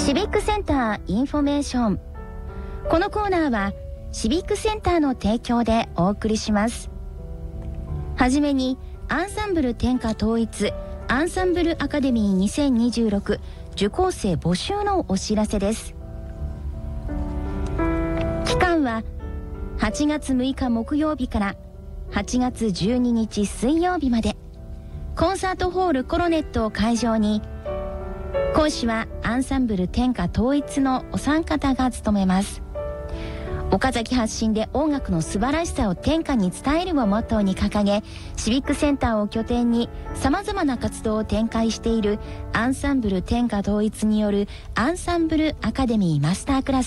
シビックセンターインフォメーション。このコーナーはシビックセンターの提供でお送りします。はじめにアンサンブル天下統一アンサンブルアカデミー2026受講生募集のお知らせです。期間は8月6日木曜日から8月12日水曜日まで、コンサートホールコロネットを会場に、講師はアンサンブル天下統一のお三方が務めます。岡崎発信で音楽の素晴らしさを天下に伝えるをモットーに掲げ、シビックセンターを拠点に様々な活動を展開しているアンサンブル天下統一によるアンサンブルアカデミーマスタークラス